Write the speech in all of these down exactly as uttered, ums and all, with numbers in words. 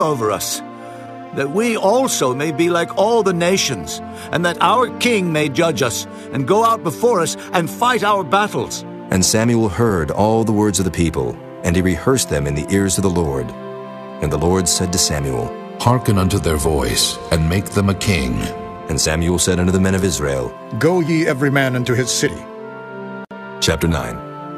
over us, that we also may be like all the nations, and that our king may judge us, and go out before us, and fight our battles. And Samuel heard all the words of the people, and he rehearsed them in the ears of the Lord. And the Lord said to Samuel, Hearken unto their voice, and make them a king. And Samuel said unto the men of Israel, Go ye every man into his city. Chapter nine.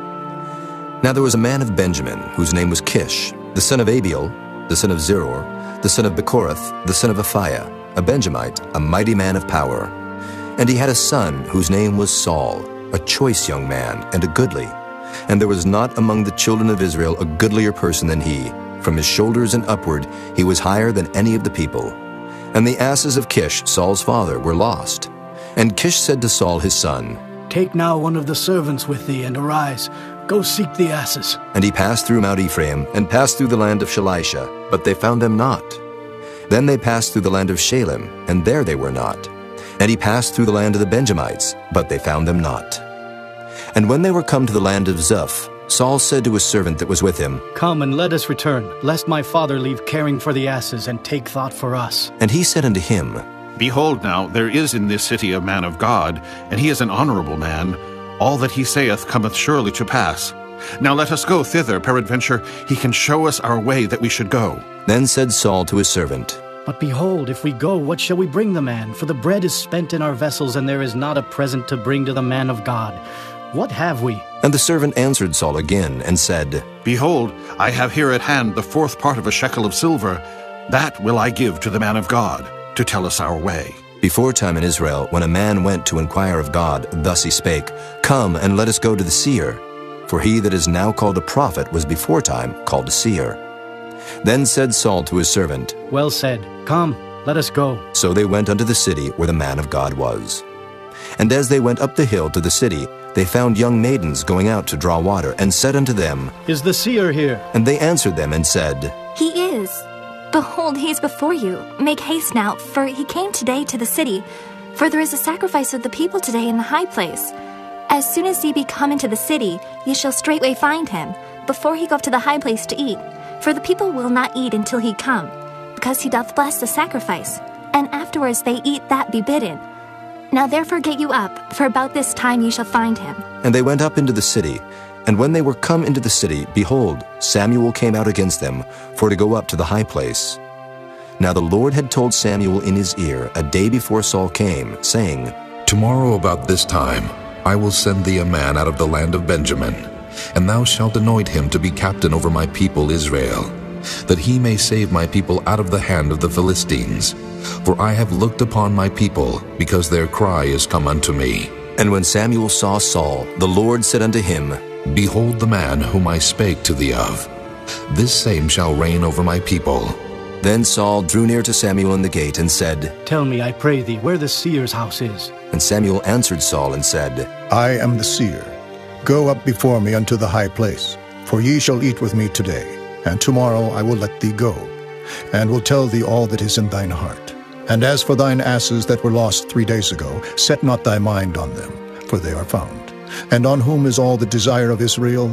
Now there was a man of Benjamin, whose name was Kish, the son of Abiel, the son of Zeror, the son of Bechorath, the son of Aphiah, a Benjamite, a mighty man of power. And he had a son whose name was Saul, a choice young man, and a goodly. And there was not among the children of Israel a goodlier person than he. From his shoulders and upward he was higher than any of the people. And the asses of Kish, Saul's father, were lost. And Kish said to Saul his son, Take now one of the servants with thee, and arise. Go seek the asses. And he passed through Mount Ephraim, and passed through the land of Shalisha, but they found them not. Then they passed through the land of Shalem, and there they were not. And he passed through the land of the Benjamites, but they found them not. And when they were come to the land of Zuph, Saul said to his servant that was with him, Come and let us return, lest my father leave caring for the asses, and take thought for us. And he said unto him, Behold now, there is in this city a man of God, and he is an honorable man. All that he saith cometh surely to pass. Now let us go thither, peradventure he can show us our way that we should go. Then said Saul to his servant, But behold, if we go, what shall we bring the man? For the bread is spent in our vessels, and there is not a present to bring to the man of God. What have we? And the servant answered Saul again, and said, Behold, I have here at hand the fourth part of a shekel of silver. That will I give to the man of God, to tell us our way. Before time in Israel, when a man went to inquire of God, thus he spake, Come, and let us go to the seer. For he that is now called a prophet was before time called a seer. Then said Saul to his servant, Well said. Come, let us go. So they went unto the city where the man of God was. And as they went up the hill to the city, they found young maidens going out to draw water, and said unto them, Is the seer here? And they answered them and said, He is. Behold, he is before you. Make haste now, for he came today to the city. For there is a sacrifice of the people today in the high place. As soon as ye be come into the city, ye shall straightway find him, before he go up to the high place to eat. For the people will not eat until he come, because he doth bless the sacrifice, and afterwards they eat that be bidden. Now therefore get you up, for about this time ye shall find him. And they went up into the city. And when they were come into the city, behold, Samuel came out against them, for to go up to the high place. Now the Lord had told Samuel in his ear a day before Saul came, saying, Tomorrow about this time I will send thee a man out of the land of Benjamin, and thou shalt anoint him to be captain over my people Israel, that he may save my people out of the hand of the Philistines. For I have looked upon my people, because their cry is come unto me. And when Samuel saw Saul, the Lord said unto him, Behold the man whom I spake to thee of. This same shall reign over my people. Then Saul drew near to Samuel in the gate, and said, Tell me, I pray thee, where the seer's house is. And Samuel answered Saul and said, I am the seer. Go up before me unto the high place, for ye shall eat with me today, and tomorrow I will let thee go, and will tell thee all that is in thine heart. And as for thine asses that were lost three days ago, set not thy mind on them, for they are found. And on whom is all the desire of Israel?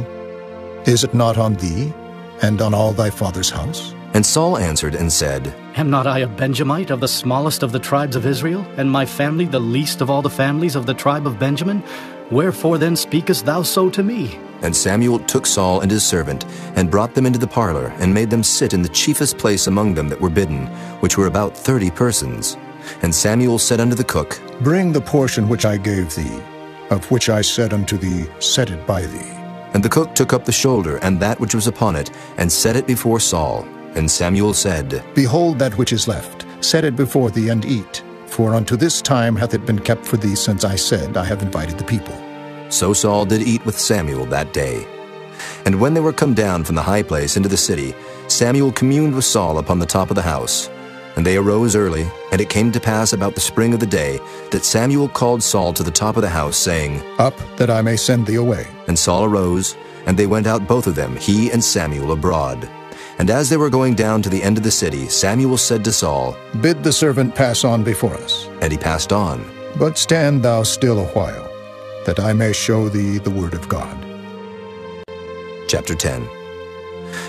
Is it not on thee, and on all thy father's house? And Saul answered and said, Am not I a Benjamite of the smallest of the tribes of Israel, and my family the least of all the families of the tribe of Benjamin? Wherefore then speakest thou so to me? And Samuel took Saul and his servant, and brought them into the parlor, and made them sit in the chiefest place among them that were bidden, which were about thirty persons. And Samuel said unto the cook, Bring the portion which I gave thee, of which I said unto thee, Set it by thee. And the cook took up the shoulder, and that which was upon it, and set it before Saul. And Samuel said, Behold that which is left, set it before thee, and eat. For unto this time hath it been kept for thee, since I said, I have invited the people. So Saul did eat with Samuel that day. And when they were come down from the high place into the city, Samuel communed with Saul upon the top of the house. And they arose early, and it came to pass about the spring of the day, that Samuel called Saul to the top of the house, saying, Up, that I may send thee away. And Saul arose, and they went out both of them, he and Samuel, abroad. And as they were going down to the end of the city, Samuel said to Saul, Bid the servant pass on before us. And he passed on. But stand thou still a while, that I may show thee the word of God. Chapter ten.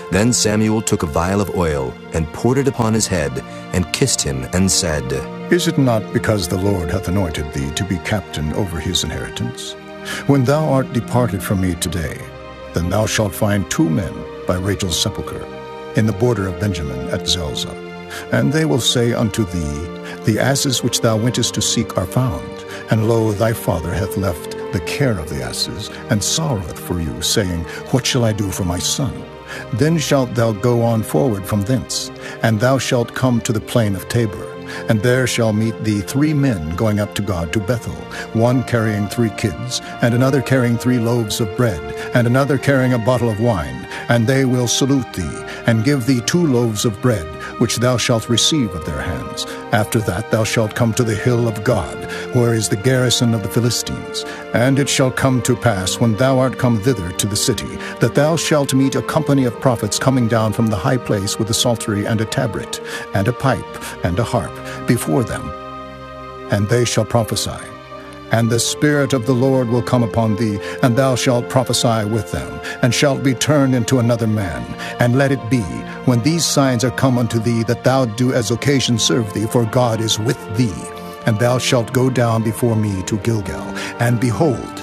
Then Samuel took a vial of oil and poured it upon his head and kissed him and said, Is it not because the Lord hath anointed thee to be captain over his inheritance? When thou art departed from me today, then thou shalt find two men by Rachel's sepulchre, in the border of Benjamin at Zelzah. And they will say unto thee, The asses which thou wentest to seek are found, and lo, thy father hath left the care of the asses, and sorroweth for you, saying, What shall I do for my son? Then shalt thou go on forward from thence, and thou shalt come to the plain of Tabor. And there shall meet thee three men going up to God to Bethel, one carrying three kids, and another carrying three loaves of bread, and another carrying a bottle of wine. And they will salute thee, and give thee two loaves of bread, which thou shalt receive of their hands. After that thou shalt come to the hill of God, where is the garrison of the Philistines. And it shall come to pass, when thou art come thither to the city, that thou shalt meet a company of prophets coming down from the high place with a psaltery and a tabret, and a pipe, and a harp, before them. And they shall prophesy. And the Spirit of the Lord will come upon thee, and thou shalt prophesy with them, and shalt be turned into another man. And let it be, when these signs are come unto thee, that thou do as occasion serve thee, for God is with thee. And thou shalt go down before me to Gilgal. And behold,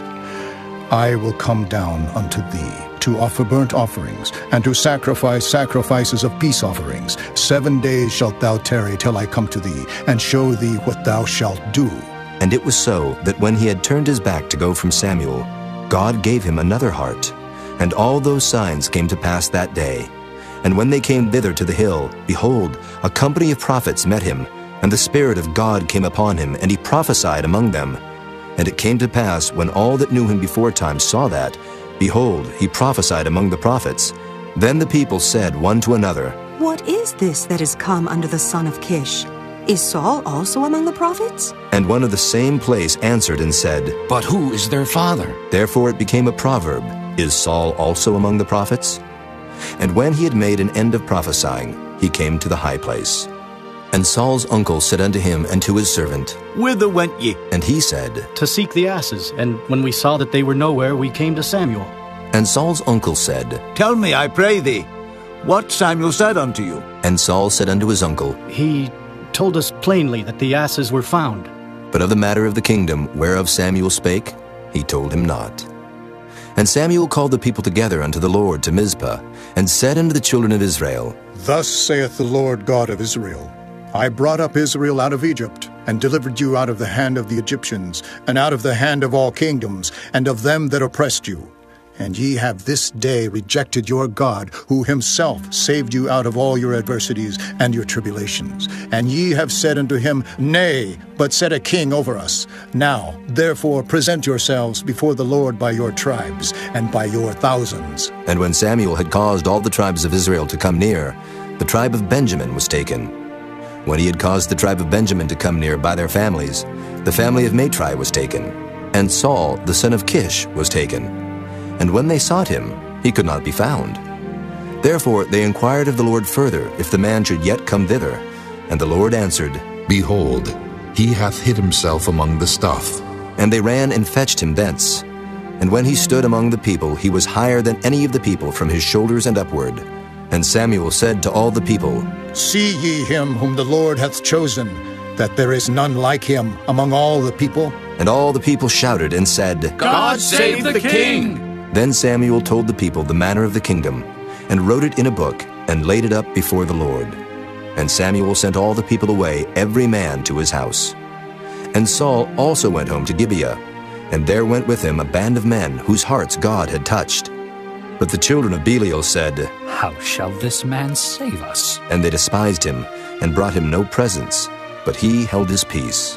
I will come down unto thee, to offer burnt offerings, and to sacrifice sacrifices of peace offerings. Seven days shalt thou tarry till I come to thee, and show thee what thou shalt do. And it was so that when he had turned his back to go from Samuel, God gave him another heart. And all those signs came to pass that day. And when they came thither to the hill, behold, a company of prophets met him, and the Spirit of God came upon him, and he prophesied among them. And it came to pass, when all that knew him beforetime saw that, behold, he prophesied among the prophets. Then the people said one to another, What is this that is come unto the son of Kish? Is Saul also among the prophets? And one of the same place answered and said, But who is their father? Therefore it became a proverb, Is Saul also among the prophets? And when he had made an end of prophesying, he came to the high place. And Saul's uncle said unto him and to his servant, Whither went ye? And he said, To seek the asses, and when we saw that they were nowhere, we came to Samuel. And Saul's uncle said, Tell me, I pray thee, what Samuel said unto you. And Saul said unto his uncle, He told us plainly that the asses were found. But of the matter of the kingdom whereof Samuel spake, he told him not. And Samuel called the people together unto the Lord to Mizpah, and said unto the children of Israel, Thus saith the Lord God of Israel, I brought up Israel out of Egypt, and delivered you out of the hand of the Egyptians, and out of the hand of all kingdoms, and of them that oppressed you. And ye have this day rejected your God, who himself saved you out of all your adversities and your tribulations. And ye have said unto him, Nay, but set a king over us. Now, therefore, present yourselves before the Lord by your tribes, and by your thousands. And when Samuel had caused all the tribes of Israel to come near, the tribe of Benjamin was taken. When he had caused the tribe of Benjamin to come near by their families, the family of Matri was taken, and Saul the son of Kish was taken. And when they sought him, he could not be found. Therefore they inquired of the Lord further, if the man should yet come thither. And the Lord answered, Behold, he hath hid himself among the stuff. And they ran and fetched him thence. And when he stood among the people, he was higher than any of the people from his shoulders and upward. And Samuel said to all the people, See ye him whom the Lord hath chosen, that there is none like him among all the people? And all the people shouted and said, God save the king! Then Samuel told the people the manner of the kingdom, and wrote it in a book, and laid it up before the Lord. And Samuel sent all the people away, every man to his house. And Saul also went home to Gibeah, and there went with him a band of men whose hearts God had touched. But the children of Belial said, How shall this man save us? And they despised him, and brought him no presents, but he held his peace.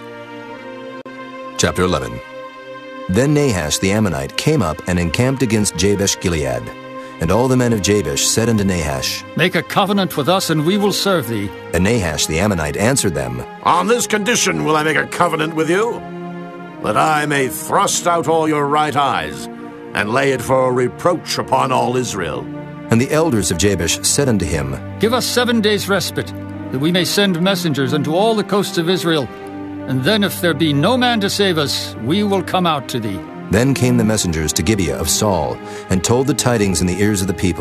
Chapter eleven. Then Nahash the Ammonite came up and encamped against Jabesh-Gilead. And all the men of Jabesh said unto Nahash, Make a covenant with us, and we will serve thee. And Nahash the Ammonite answered them, On this condition will I make a covenant with you, that I may thrust out all your right eyes, and lay it for a reproach upon all Israel. And the elders of Jabesh said unto him, Give us seven days' respite, that we may send messengers unto all the coasts of Israel. And then if there be no man to save us, we will come out to thee. Then came the messengers to Gibeah of Saul, and told the tidings in the ears of the people.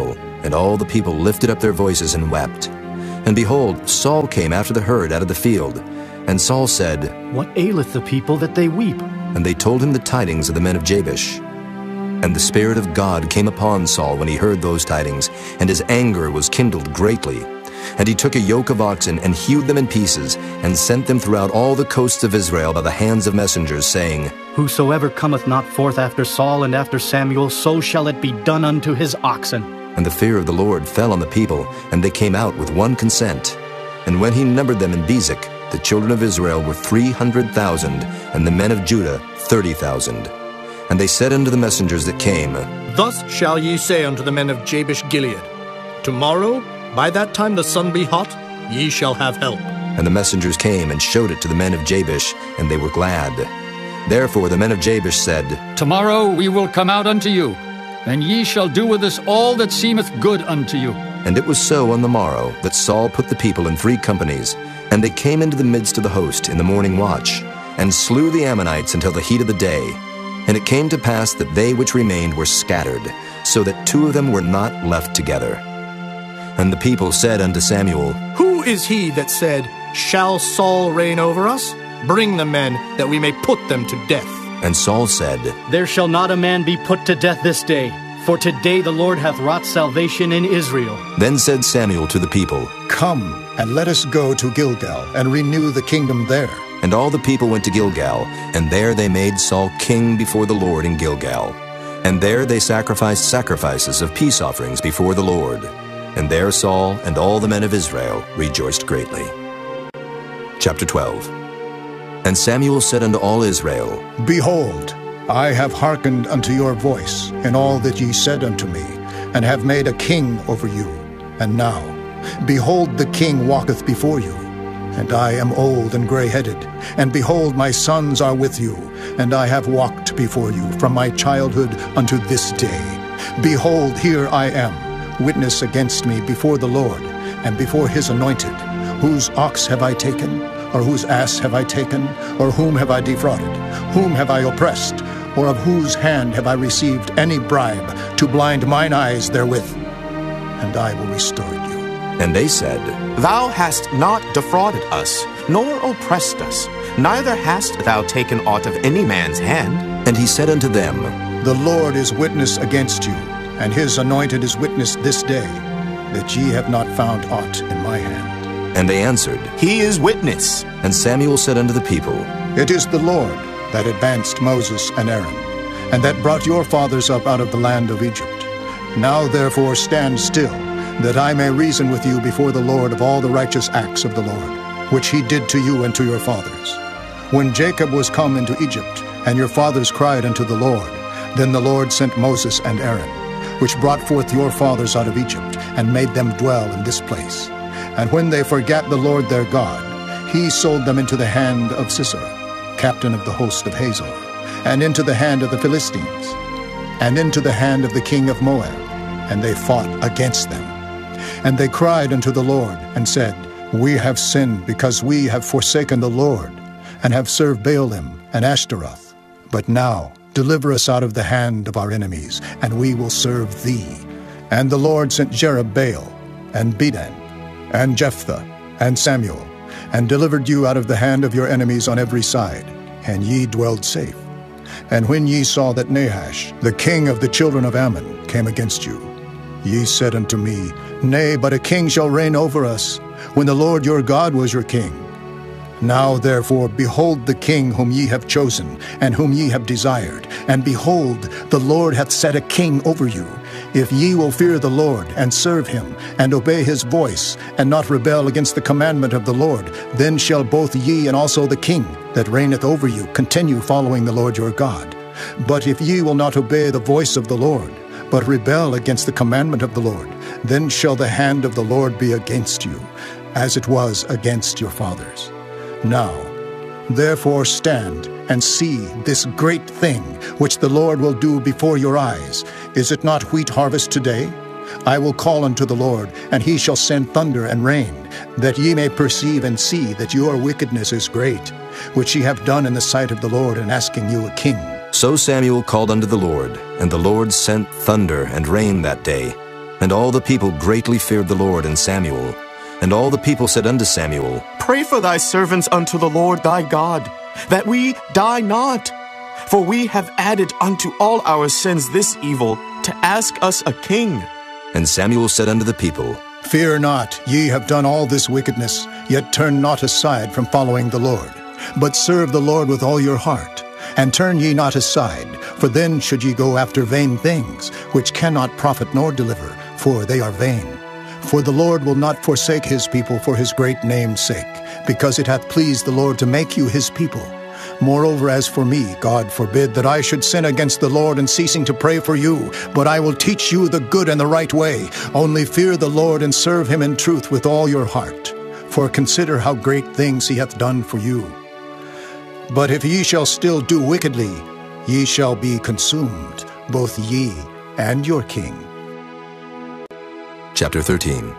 And all the people lifted up their voices and wept. And behold, Saul came after the herd out of the field. And Saul said, What aileth the people that they weep? And they told him the tidings of the men of Jabesh. And the Spirit of God came upon Saul when he heard those tidings, and his anger was kindled greatly. And he took a yoke of oxen, and hewed them in pieces, and sent them throughout all the coasts of Israel by the hands of messengers, saying, Whosoever cometh not forth after Saul and after Samuel, so shall it be done unto his oxen. And the fear of the Lord fell on the people, and they came out with one consent. And when he numbered them in Bezek, the children of Israel were three hundred thousand, and the men of Judah thirty thousand. And they said unto the messengers that came, Thus shall ye say unto the men of Jabesh Gilead, Tomorrow, by that time the sun be hot, ye shall have help. And the messengers came and showed it to the men of Jabesh, and they were glad. Therefore the men of Jabesh said, Tomorrow we will come out unto you, and ye shall do with us all that seemeth good unto you. And it was so on the morrow that Saul put the people in three companies, and they came into the midst of the host in the morning watch, and slew the Ammonites until the heat of the day. And it came to pass that they which remained were scattered, so that two of them were not left together. And the people said unto Samuel, Who is he that said, Shall Saul reign over us? Bring the men, that we may put them to death. And Saul said, There shall not a man be put to death this day, for today the Lord hath wrought salvation in Israel. Then said Samuel to the people, Come, and let us go to Gilgal, and renew the kingdom there. And all the people went to Gilgal, and there they made Saul king before the Lord in Gilgal. And there they sacrificed sacrifices of peace offerings before the Lord. And there Saul and all the men of Israel rejoiced greatly. Chapter twelve. And Samuel said unto all Israel, Behold, I have hearkened unto your voice in all that ye said unto me, and have made a king over you. And now, behold, the king walketh before you, and I am old and grey-headed, and behold, my sons are with you, and I have walked before you from my childhood unto this day. Behold, here I am, witness against me before the Lord, and before his anointed. Whose ox have I taken? Or whose ass have I taken? Or whom have I defrauded? Whom have I oppressed? Or of whose hand have I received any bribe to blind mine eyes therewith? And I will restore you. And they said, Thou hast not defrauded us, nor oppressed us, neither hast thou taken aught of any man's hand. And he said unto them, The Lord is witness against you, and his anointed is witness this day, that ye have not found aught in my hand. And they answered, He is witness. And Samuel said unto the people, It is the Lord that advanced Moses and Aaron, and that brought your fathers up out of the land of Egypt. Now therefore stand still, that I may reason with you before the Lord of all the righteous acts of the Lord, which he did to you and to your fathers. When Jacob was come into Egypt, and your fathers cried unto the Lord, then the Lord sent Moses and Aaron, which brought forth your fathers out of Egypt, and made them dwell in this place. And when they forgat the Lord their God, he sold them into the hand of Sisera, captain of the host of Hazor, and into the hand of the Philistines, and into the hand of the king of Moab, and they fought against them. And they cried unto the Lord, and said, We have sinned, because we have forsaken the Lord, and have served Baalim and Ashtaroth. But now deliver us out of the hand of our enemies, and we will serve thee. And the Lord sent Jerubbaal, and Bedan, and Jephthah, and Samuel, and delivered you out of the hand of your enemies on every side, and ye dwelled safe. And when ye saw that Nahash, the king of the children of Ammon, came against you, ye said unto me, Nay, but a king shall reign over us, when the Lord your God was your king. Now therefore behold the king whom ye have chosen, and whom ye have desired, and behold, the Lord hath set a king over you. If ye will fear the Lord, and serve him, and obey his voice, and not rebel against the commandment of the Lord, then shall both ye and also the king that reigneth over you continue following the Lord your God. But if ye will not obey the voice of the Lord, but rebel against the commandment of the Lord, then shall the hand of the Lord be against you, as it was against your fathers. Now, therefore stand and see this great thing which the Lord will do before your eyes. Is it not wheat harvest today? I will call unto the Lord, and he shall send thunder and rain, that ye may perceive and see that your wickedness is great, which ye have done in the sight of the Lord in asking you a king. So Samuel called unto the Lord, and the Lord sent thunder and rain that day, And all the people greatly feared the Lord and Samuel. And all the people said unto Samuel, Pray for thy servants unto the Lord thy God, that we die not. For we have added unto all our sins this evil, to ask us a king. And Samuel said unto the people, Fear not, ye have done all this wickedness, yet turn not aside from following the Lord, but serve the Lord with all your heart. And turn ye not aside, for then should ye go after vain things, which cannot profit nor deliver, for they are vain. For the Lord will not forsake his people for his great name's sake, because it hath pleased the Lord to make you his people. Moreover, as for me, God forbid that I should sin against the Lord in ceasing to pray for you, but I will teach you the good and the right way. Only fear the Lord and serve him in truth with all your heart. For consider how great things he hath done for you. But if ye shall still do wickedly, ye shall be consumed, both ye and your king. Chapter thirteen.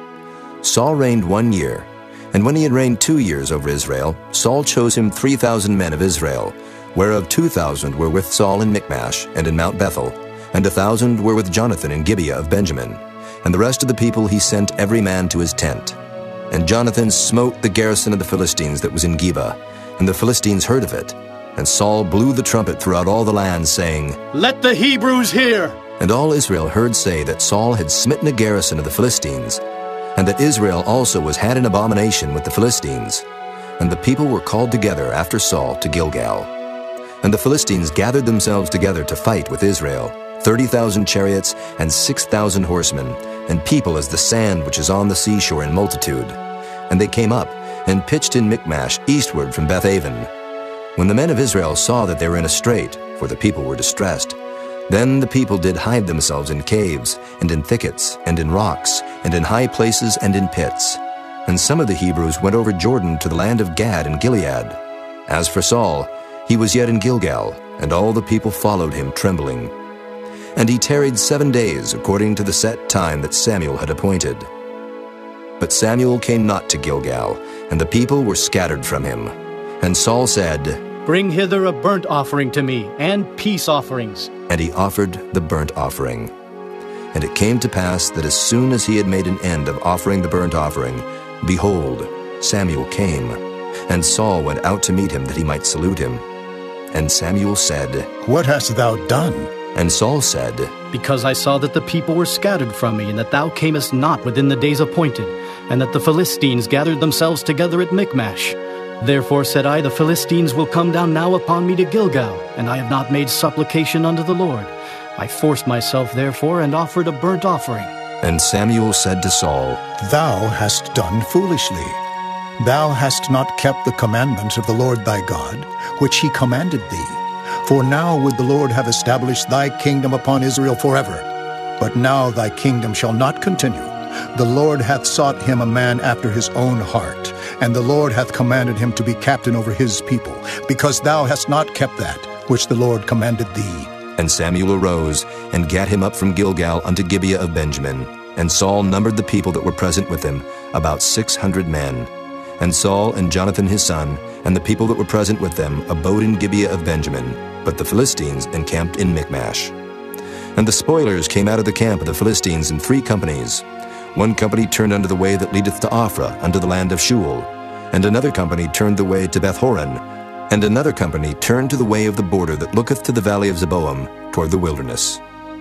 Saul reigned one year, and when he had reigned two years over Israel, Saul chose him three thousand men of Israel, whereof two thousand were with Saul in Michmash and in Mount Bethel, and a thousand were with Jonathan in Gibeah of Benjamin. And the rest of the people he sent every man to his tent. And Jonathan smote the garrison of the Philistines that was in Geba, and the Philistines heard of it. And Saul blew the trumpet throughout all the land, saying, Let the Hebrews hear! And all Israel heard say that Saul had smitten a garrison of the Philistines, and that Israel also was had an abomination with the Philistines. And the people were called together after Saul to Gilgal. And the Philistines gathered themselves together to fight with Israel, thirty thousand chariots and six thousand horsemen, and people as the sand which is on the seashore in multitude. And they came up, and pitched in Michmash eastward from Bethaven. When the men of Israel saw that they were in a strait, for the people were distressed, then the people did hide themselves in caves, and in thickets, and in rocks, and in high places, and in pits. And some of the Hebrews went over Jordan to the land of Gad and Gilead. As for Saul, he was yet in Gilgal, and all the people followed him trembling. And he tarried seven days according to the set time that Samuel had appointed. But Samuel came not to Gilgal, and the people were scattered from him. And Saul said, Bring hither a burnt offering to me, and peace offerings. And he offered the burnt offering. And it came to pass that as soon as he had made an end of offering the burnt offering, behold, Samuel came, and Saul went out to meet him that he might salute him. And Samuel said, What hast thou done? And Saul said, Because I saw that the people were scattered from me, and that thou camest not within the days appointed, and that the Philistines gathered themselves together at Michmash. Therefore said I, The Philistines will come down now upon me to Gilgal, and I have not made supplication unto the Lord. I forced myself therefore, and offered a burnt offering. And Samuel said to Saul, Thou hast done foolishly. Thou hast not kept the commandments of the Lord thy God, which he commanded thee. For now would the Lord have established thy kingdom upon Israel forever. But now thy kingdom shall not continue. The Lord hath sought him a man after his own heart, and the Lord hath commanded him to be captain over his people, because thou hast not kept that which the Lord commanded thee. And Samuel arose, and gat him up from Gilgal unto Gibeah of Benjamin. And Saul numbered the people that were present with him, about six hundred men. And Saul and Jonathan his son, and the people that were present with them, abode in Gibeah of Benjamin, but the Philistines encamped in Michmash. And the spoilers came out of the camp of the Philistines in three companies. One company turned unto the way that leadeth to Ophrah, unto the land of Shual. And another company turned the way to Bethhoron. And another company turned to the way of the border that looketh to the valley of Zeboam, toward the wilderness.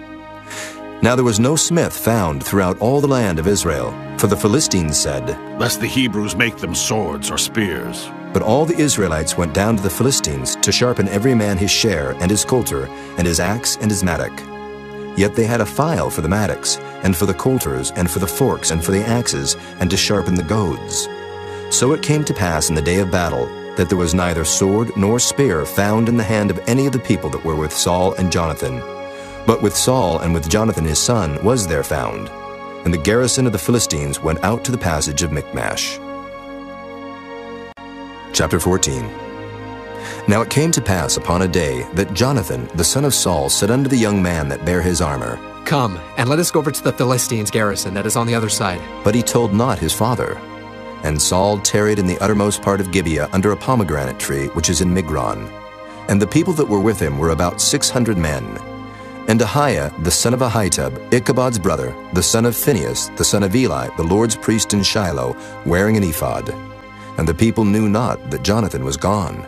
Now there was no smith found throughout all the land of Israel, for the Philistines said, Lest the Hebrews make them swords or spears. But all the Israelites went down to the Philistines to sharpen every man his share, and his coulter, and his axe, and his mattock. Yet they had a file for the mattocks, and for the coulters, and for the forks, and for the axes, and to sharpen the goads. So it came to pass in the day of battle, that there was neither sword nor spear found in the hand of any of the people that were with Saul and Jonathan. But with Saul and with Jonathan his son was there found. And the garrison of the Philistines went out to the passage of Michmash. Chapter fourteen. Now it came to pass upon a day that Jonathan the son of Saul said unto the young man that bare his armor, Come, and let us go over to the Philistines' garrison that is on the other side. But he told not his father. And Saul tarried in the uttermost part of Gibeah under a pomegranate tree which is in Migron. And the people that were with him were about six hundred men. And Ahiah, the son of Ahitub, Ichabod's brother, the son of Phinehas, the son of Eli, the Lord's priest in Shiloh, wearing an ephod. And the people knew not that Jonathan was gone.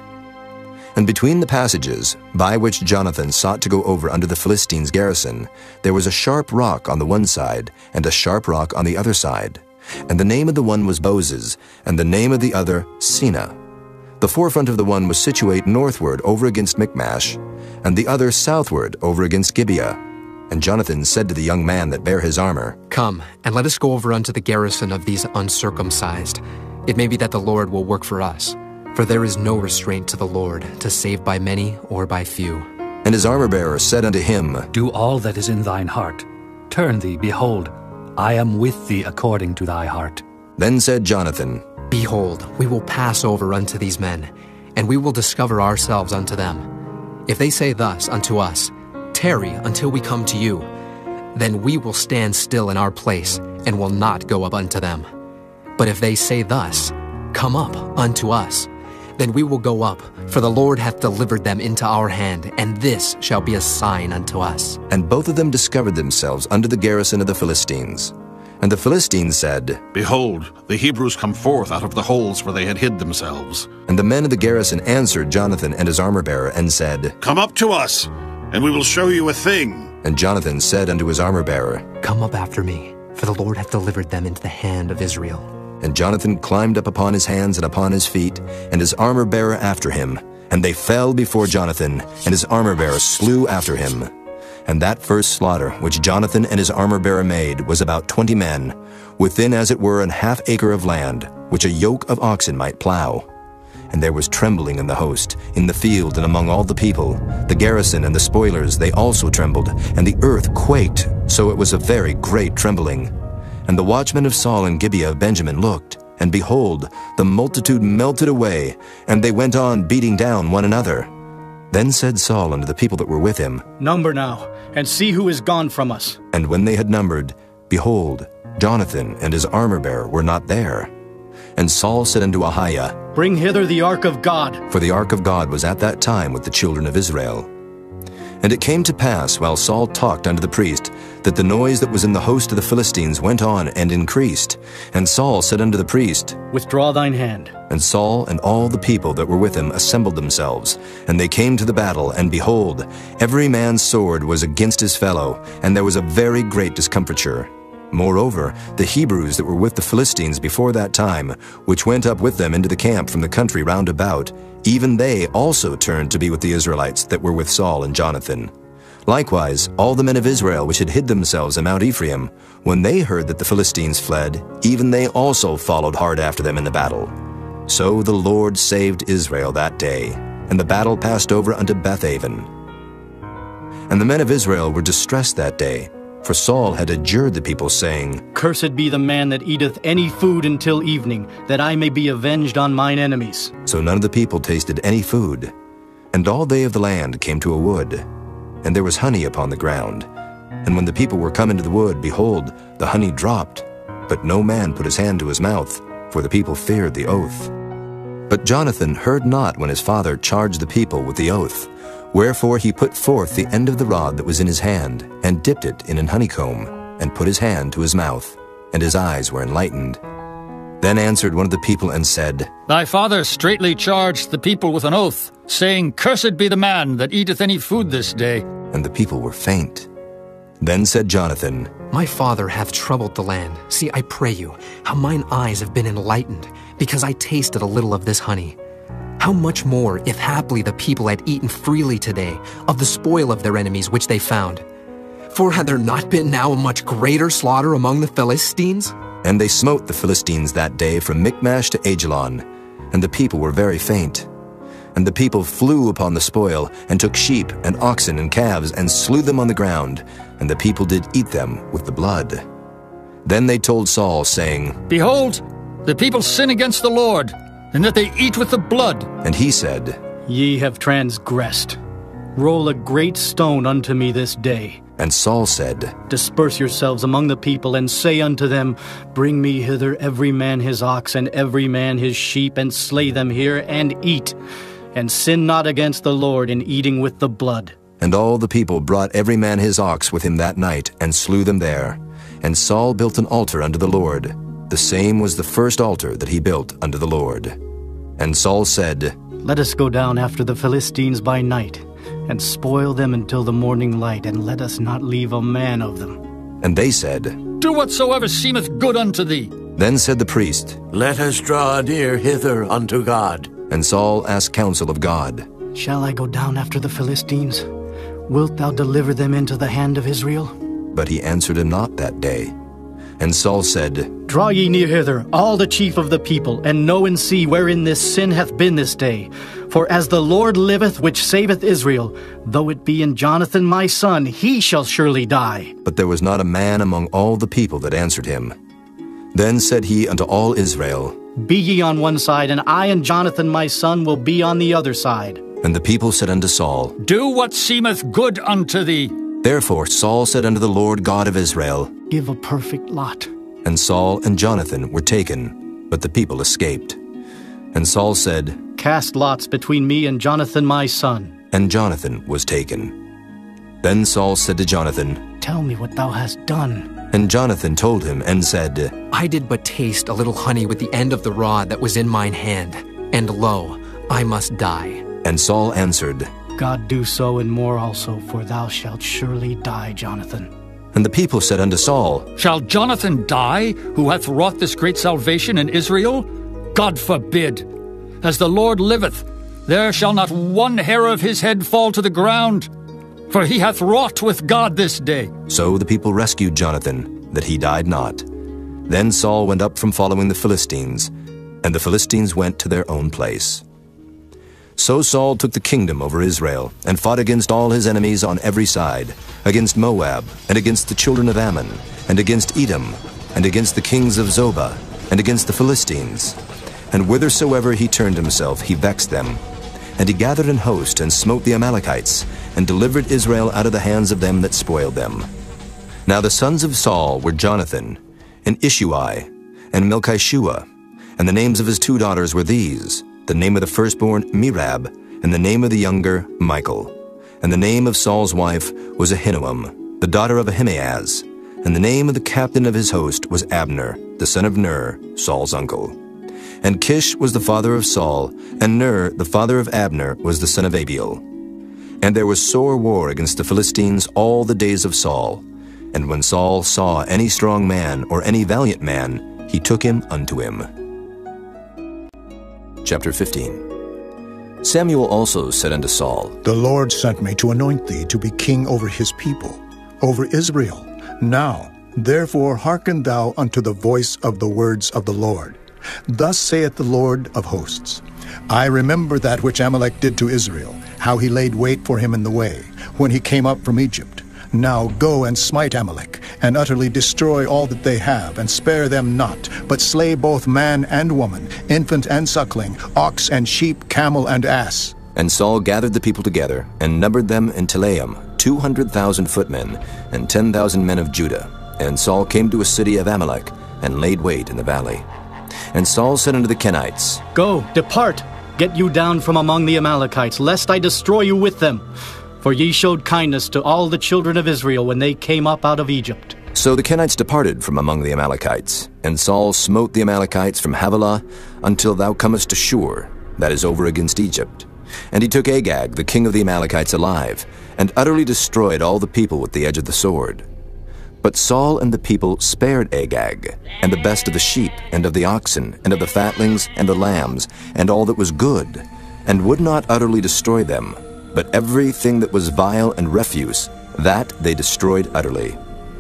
And between the passages, by which Jonathan sought to go over unto the Philistines' garrison, there was a sharp rock on the one side, and a sharp rock on the other side. And the name of the one was Boses, and the name of the other Seneh. The forefront of the one was situate northward over against Michmash, and the other southward over against Gibeah. And Jonathan said to the young man that bare his armor, Come, and let us go over unto the garrison of these uncircumcised. It may be that the Lord will work for us. For there is no restraint to the Lord, to save by many or by few. And his armor-bearer said unto him, Do all that is in thine heart. Turn thee, behold, I am with thee according to thy heart. Then said Jonathan, Behold, we will pass over unto these men, and we will discover ourselves unto them. If they say thus unto us, Tarry until we come to you, then we will stand still in our place, and will not go up unto them. But if they say thus, Come up unto us, then we will go up, for the Lord hath delivered them into our hand, and this shall be a sign unto us. And both of them discovered themselves unto the garrison of the Philistines. And the Philistines said, Behold, the Hebrews come forth out of the holes where they had hid themselves. And the men of the garrison answered Jonathan and his armor-bearer, and said, Come up to us, and we will show you a thing. And Jonathan said unto his armor-bearer, Come up after me, for the Lord hath delivered them into the hand of Israel. And Jonathan climbed up upon his hands and upon his feet, and his armor-bearer after him. And they fell before Jonathan, and his armor-bearer slew after him. And that first slaughter which Jonathan and his armor-bearer made was about twenty men, within as it were an half acre of land, which a yoke of oxen might plow. And there was trembling in the host, in the field and among all the people. The garrison and the spoilers, they also trembled, and the earth quaked, so it was a very great trembling. And the watchmen of Saul and Gibeah of Benjamin looked, and behold, the multitude melted away, and they went on beating down one another. Then said Saul unto the people that were with him, Number now, and see who is gone from us. And when they had numbered, behold, Jonathan and his armor-bearer were not there. And Saul said unto Ahiah, Bring hither the ark of God. For the ark of God was at that time with the children of Israel. And it came to pass, while Saul talked unto the priest, that the noise that was in the host of the Philistines went on and increased. And Saul said unto the priest, Withdraw thine hand. And Saul and all the people that were with him assembled themselves. And they came to the battle, and behold, every man's sword was against his fellow, and there was a very great discomfiture. Moreover, the Hebrews that were with the Philistines before that time, which went up with them into the camp from the country round about, even they also turned to be with the Israelites that were with Saul and Jonathan. Likewise, all the men of Israel which had hid themselves in Mount Ephraim, when they heard that the Philistines fled, even they also followed hard after them in the battle. So the Lord saved Israel that day, and the battle passed over unto Bethaven. And the men of Israel were distressed that day, for Saul had adjured the people, saying, Cursed be the man that eateth any food until evening, that I may be avenged on mine enemies. So none of the people tasted any food. And all they of the land came to a wood, and there was honey upon the ground. And when the people were come into the wood, behold, the honey dropped, but no man put his hand to his mouth, for the people feared the oath. But Jonathan heard not when his father charged the people with the oath. Wherefore he put forth the end of the rod that was in his hand, and dipped it in an honeycomb, and put his hand to his mouth, and his eyes were enlightened. Then answered one of the people and said, Thy father straitly charged the people with an oath, saying, Cursed be the man that eateth any food this day. And the people were faint. Then said Jonathan, My father hath troubled the land. See, I pray you, how mine eyes have been enlightened, because I tasted a little of this honey. How much more, if haply the people had eaten freely today of the spoil of their enemies which they found? For had there not been now a much greater slaughter among the Philistines? And they smote the Philistines that day from Michmash to Aijalon, and the people were very faint. And the people flew upon the spoil, and took sheep and oxen and calves, and slew them on the ground, and the people did eat them with the blood. Then they told Saul, saying, Behold, the people sin against the Lord, and that they eat with the blood. And he said, Ye have transgressed. Roll a great stone unto me this day. And Saul said, Disperse yourselves among the people, and say unto them, Bring me hither every man his ox, and every man his sheep, and slay them here, and eat. And sin not against the Lord in eating with the blood. And all the people brought every man his ox with him that night, and slew them there. And Saul built an altar unto the Lord. The same was the first altar that he built unto the Lord. And Saul said, Let us go down after the Philistines by night, and spoil them until the morning light, and let us not leave a man of them. And they said, Do whatsoever seemeth good unto thee. Then said the priest, Let us draw near hither unto God. And Saul asked counsel of God, Shall I go down after the Philistines? Wilt thou deliver them into the hand of Israel? But he answered him not that day. And Saul said, Draw ye near hither, all the chief of the people, and know and see wherein this sin hath been this day. For as the Lord liveth, which saveth Israel, though it be in Jonathan my son, he shall surely die. But there was not a man among all the people that answered him. Then said he unto all Israel, Be ye on one side, and I and Jonathan my son will be on the other side. And the people said unto Saul, Do what seemeth good unto thee. Therefore Saul said unto the Lord God of Israel, Give a perfect lot. And Saul and Jonathan were taken, but the people escaped. And Saul said, Cast lots between me and Jonathan my son. And Jonathan was taken. Then Saul said to Jonathan, Tell me what thou hast done. And Jonathan told him, and said, I did but taste a little honey with the end of the rod that was in mine hand, and lo, I must die. And Saul answered, God do so and more also, for thou shalt surely die, Jonathan. And the people said unto Saul, Shall Jonathan die, who hath wrought this great salvation in Israel? God forbid. As the Lord liveth, there shall not one hair of his head fall to the ground, for he hath wrought with God this day. So the people rescued Jonathan, that he died not. Then Saul went up from following the Philistines, and the Philistines went to their own place. So Saul took the kingdom over Israel, and fought against all his enemies on every side, against Moab, and against the children of Ammon, and against Edom, and against the kings of Zobah, and against the Philistines. And whithersoever he turned himself, he vexed them. And he gathered an host, and smote the Amalekites, and delivered Israel out of the hands of them that spoiled them. Now the sons of Saul were Jonathan, and Ishuai, and Melchishua, and the names of his two daughters were these, the name of the firstborn Merab, and the name of the younger Michal. And the name of Saul's wife was Ahinoam, the daughter of Ahimaaz. And the name of the captain of his host was Abner, the son of Ner, Saul's uncle. And Kish was the father of Saul, and Ner, the father of Abner, was the son of Abiel. And there was sore war against the Philistines all the days of Saul. And when Saul saw any strong man or any valiant man, he took him unto him. Chapter fifteen. Samuel also said unto Saul, The Lord sent me to anoint thee to be king over his people, over Israel. Now, therefore, hearken thou unto the voice of the words of the Lord. Thus saith the Lord of hosts, I remember that which Amalek did to Israel, how he laid wait for him in the way, when he came up from Egypt. Now go and smite Amalek, and utterly destroy all that they have, and spare them not, but slay both man and woman, infant and suckling, ox and sheep, camel and ass. And Saul gathered the people together, and numbered them in Telaim, two hundred thousand footmen, and ten thousand men of Judah. And Saul came to a city of Amalek, and laid wait in the valley. And Saul said unto the Kenites, Go, depart, get you down from among the Amalekites, lest I destroy you with them. For ye showed kindness to all the children of Israel when they came up out of Egypt. So the Kenites departed from among the Amalekites, and Saul smote the Amalekites from Havilah until thou comest to Shur, that is over against Egypt. And he took Agag, the king of the Amalekites, alive, and utterly destroyed all the people with the edge of the sword. But Saul and the people spared Agag, and the best of the sheep, and of the oxen, and of the fatlings, and the lambs, and all that was good, and would not utterly destroy them. But everything that was vile and refuse, that they destroyed utterly.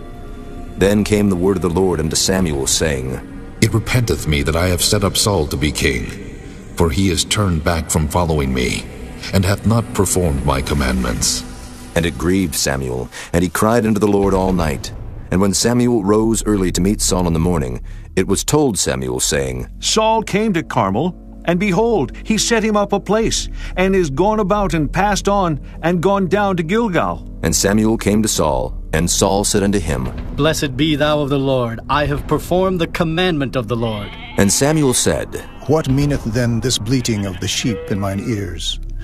Then came the word of the Lord unto Samuel, saying, It repenteth me that I have set up Saul to be king, for he is turned back from following me, and hath not performed my commandments. And it grieved Samuel, and he cried unto the Lord all night. And when Samuel rose early to meet Saul in the morning, it was told Samuel, saying, Saul came to Carmel, and behold, he set him up a place, and is gone about and passed on, and gone down to Gilgal. And Samuel came to Saul, and Saul said unto him, Blessed be thou of the Lord, I have performed the commandment of the Lord. And Samuel said, What meaneth then this bleating of the sheep in mine ears?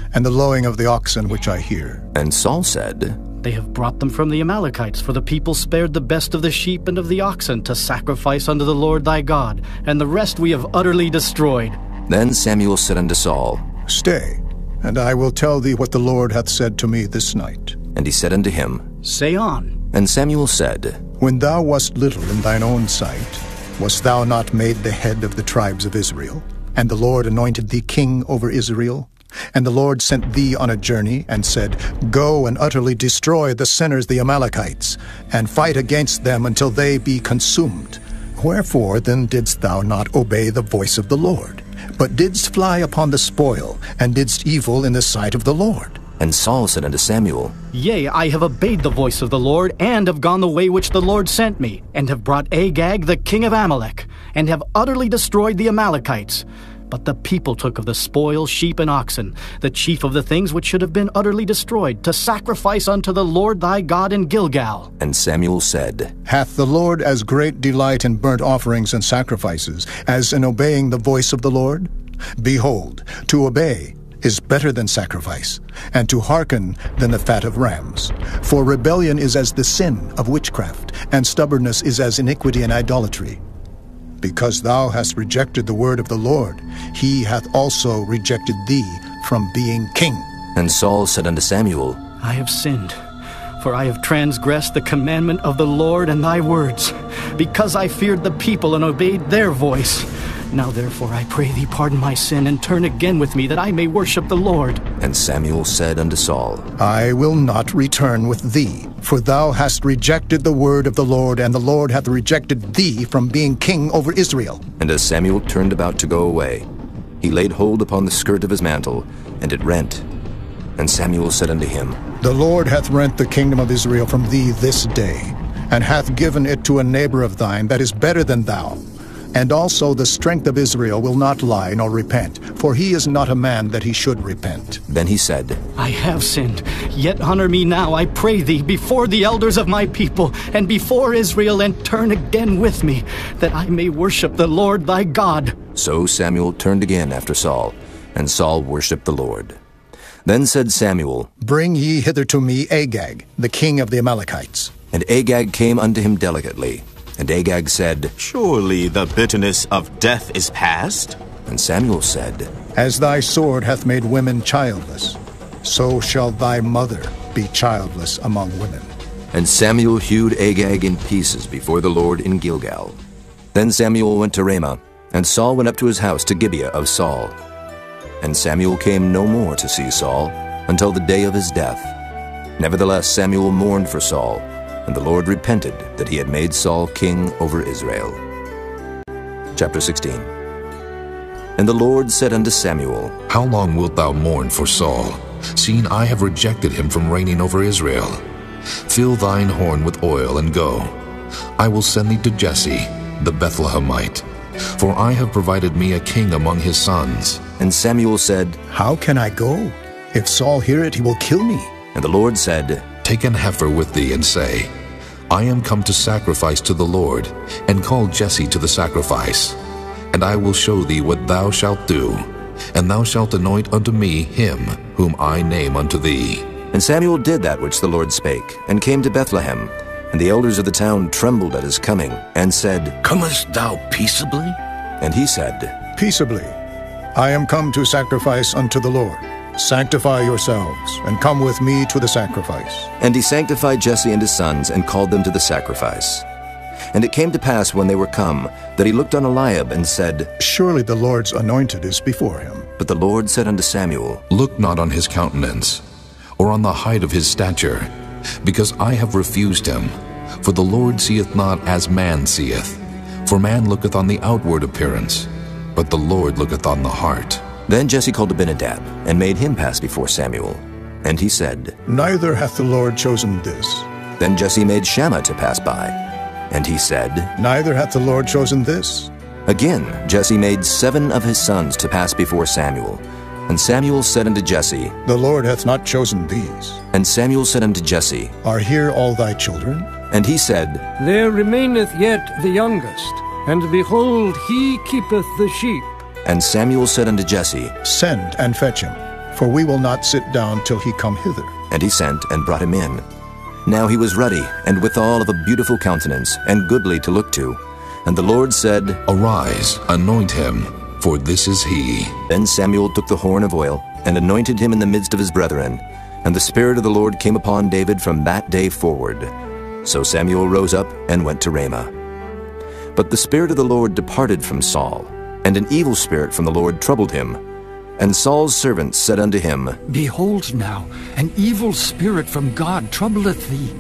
and the lowing of the oxen which I hear. And Saul said, They have brought them from the Amalekites, for the people spared the best of the sheep and of the oxen to sacrifice unto the Lord thy God, and the rest we have utterly destroyed. Then Samuel said unto Saul, Stay, and I will tell thee what the Lord hath said to me this night. And he said unto him, Say on. And Samuel said, When thou wast little in thine own sight, wast thou not made the head of the tribes of Israel? And the Lord anointed thee king over Israel? And the Lord sent thee on a journey, and said, Go and utterly destroy the sinners the Amalekites, and fight against them until they be consumed. Wherefore then didst thou not obey the voice of the Lord, but didst fly upon the spoil, and didst evil in the sight of the Lord? And Saul said unto Samuel, Yea, I have obeyed the voice of the Lord, and have gone the way which the Lord sent me, and have brought Agag the king of Amalek, and have utterly destroyed the Amalekites. But the people took of the spoil sheep and oxen, the chief of the things which should have been utterly destroyed, to sacrifice unto the Lord thy God in Gilgal. And Samuel said, Hath the Lord as great delight in burnt offerings and sacrifices as in obeying the voice of the Lord? Behold, to obey is better than sacrifice, and to hearken than the fat of rams. For rebellion is as the sin of witchcraft, and stubbornness is as iniquity and idolatry. Because thou hast rejected the word of the Lord, he hath also rejected thee from being king. And Saul said unto Samuel, I have sinned, for I have transgressed the commandment of the Lord and thy words, because I feared the people and obeyed their voice. Now therefore I pray thee pardon my sin, and turn again with me, that I may worship the Lord. And Samuel said unto Saul, I will not return with thee, for thou hast rejected the word of the Lord, and the Lord hath rejected thee from being king over Israel. And as Samuel turned about to go away, he laid hold upon the skirt of his mantle, and it rent. And Samuel said unto him, The Lord hath rent the kingdom of Israel from thee this day, and hath given it to a neighbor of thine that is better than thou. And also the strength of Israel will not lie nor repent, for he is not a man that he should repent. Then he said, I have sinned, yet honor me now, I pray thee, before the elders of my people, and before Israel, and turn again with me, that I may worship the Lord thy God. So Samuel turned again after Saul, and Saul worshipped the Lord. Then said Samuel, Bring ye hither to me Agag, the king of the Amalekites. And Agag came unto him delicately. And Agag said, Surely the bitterness of death is past? And Samuel said, As thy sword hath made women childless, so shall thy mother be childless among women. And Samuel hewed Agag in pieces before the Lord in Gilgal. Then Samuel went to Ramah, and Saul went up to his house to Gibeah of Saul. And Samuel came no more to see Saul until the day of his death. Nevertheless Samuel mourned for Saul, and the Lord repented that he had made Saul king over Israel. Chapter sixteen. And the Lord said unto Samuel, How long wilt thou mourn for Saul, seeing I have rejected him from reigning over Israel? Fill thine horn with oil, and go. I will send thee to Jesse, the Bethlehemite, for I have provided me a king among his sons. And Samuel said, How can I go? If Saul hear it, he will kill me. And the Lord said, Take an heifer with thee, and say, I am come to sacrifice to the Lord, and call Jesse to the sacrifice. And I will show thee what thou shalt do, and thou shalt anoint unto me him whom I name unto thee. And Samuel did that which the Lord spake, and came to Bethlehem. And the elders of the town trembled at his coming, and said, Comest thou peaceably? And he said, Peaceably. I am come to sacrifice unto the Lord. Sanctify yourselves, and come with me to the sacrifice. And he sanctified Jesse and his sons, and called them to the sacrifice. And it came to pass, when they were come, that he looked on Eliab, and said, Surely the Lord's anointed is before him. But the Lord said unto Samuel, Look not on his countenance, or on the height of his stature, because I have refused him. For the Lord seeth not as man seeth. For man looketh on the outward appearance, but the Lord looketh on the heart. Then Jesse called Abinadab, and made him pass before Samuel. And he said, Neither hath the Lord chosen this. Then Jesse made Shammah to pass by. And he said, Neither hath the Lord chosen this. Again Jesse made seven of his sons to pass before Samuel. And Samuel said unto Jesse, The Lord hath not chosen these. And Samuel said unto Jesse, Are here all thy children? And he said, There remaineth yet the youngest, and behold, he keepeth the sheep. And Samuel said unto Jesse, Send and fetch him. for we will not sit down till he come hither. And he sent and brought him in. Now he was ruddy, and withal of a beautiful countenance, and goodly to look to. And the Lord said, Arise, anoint him, for this is he. Then Samuel took the horn of oil, and anointed him in the midst of his brethren. And the Spirit of the Lord came upon David from that day forward. So Samuel rose up and went to Ramah. But the Spirit of the Lord departed from Saul, and an evil spirit from the Lord troubled him. And Saul's servants said unto him, Behold now, an evil spirit from God troubleth thee.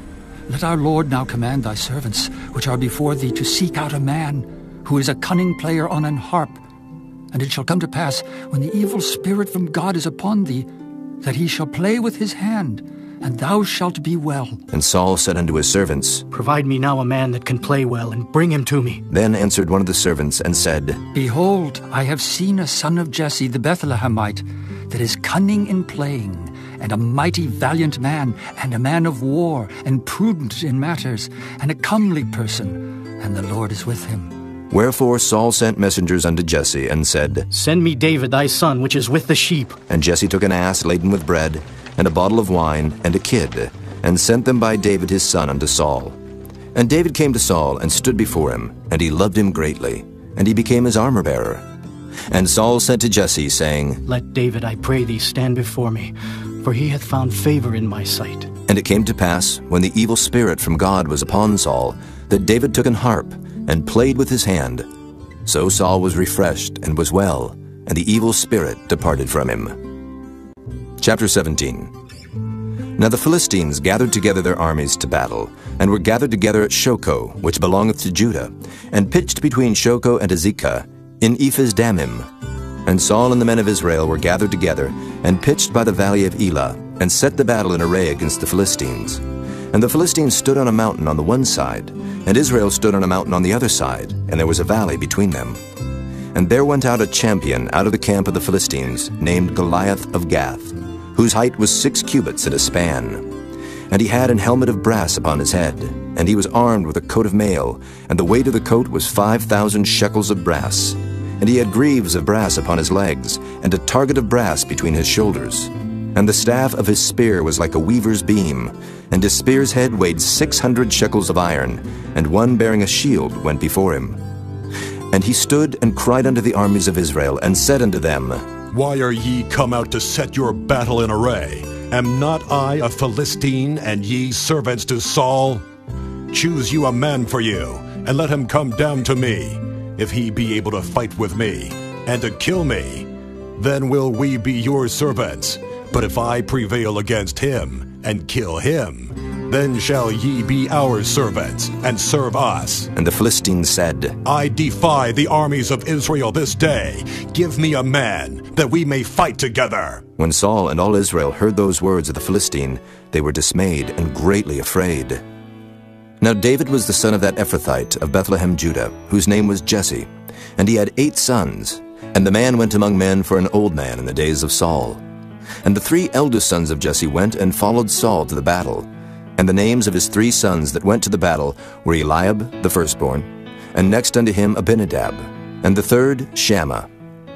Let our Lord now command thy servants, which are before thee, to seek out a man, who is a cunning player on an harp. And it shall come to pass, when the evil spirit from God is upon thee, that he shall play with his hand, and thou shalt be well. And Saul said unto his servants, Provide me now a man that can play well, and bring him to me. Then answered one of the servants, and said, Behold, I have seen a son of Jesse the Bethlehemite, that is cunning in playing, and a mighty valiant man, and a man of war, and prudent in matters, and a comely person, and the Lord is with him. Wherefore Saul sent messengers unto Jesse, and said, Send me David thy son, which is with the sheep. And Jesse took an ass laden with bread, and a bottle of wine, and a kid, and sent them by David his son unto Saul. And David came to Saul, and stood before him, and he loved him greatly, and he became his armor-bearer. And Saul sent to Jesse, saying, Let David, I pray thee, stand before me, for he hath found favor in my sight. And it came to pass, when the evil spirit from God was upon Saul, that David took an harp, and played with his hand. So Saul was refreshed, and was well, and the evil spirit departed from him. Chapter seventeen. Now the Philistines gathered together their armies to battle, and were gathered together at Shochoh, which belongeth to Judah, and pitched between Shochoh and Azekah, in Ephes-dammim. And Saul and the men of Israel were gathered together, and pitched by the valley of Elah, and set the battle in array against the Philistines. And the Philistines stood on a mountain on the one side, and Israel stood on a mountain on the other side, and there was a valley between them. And there went out a champion out of the camp of the Philistines, named Goliath of Gath, whose height was six cubits and a span. And he had an helmet of brass upon his head, and he was armed with a coat of mail, and the weight of the coat was five thousand shekels of brass. And he had greaves of brass upon his legs, and a target of brass between his shoulders. And the staff of his spear was like a weaver's beam, and his spear's head weighed six hundred shekels of iron, and one bearing a shield went before him. And he stood and cried unto the armies of Israel, and said unto them, Why are ye come out to set your battle in array? Am not I a Philistine, and ye servants to Saul? Choose you a man for you, and let him come down to me, if he be able to fight with me, and to kill me. Then will we be your servants. But if I prevail against him, and kill him, then shall ye be our servants, and serve us. And the Philistines said, I defy the armies of Israel this day. Give me a man, that we may fight together. When Saul and all Israel heard those words of the Philistine, they were dismayed and greatly afraid. Now David was the son of that Ephrathite of Bethlehem, Judah, whose name was Jesse, and he had eight sons. And the man went among men for an old man in the days of Saul. And the three eldest sons of Jesse went and followed Saul to the battle. And the names of his three sons that went to the battle were Eliab, the firstborn, and next unto him Abinadab, and the third Shammah.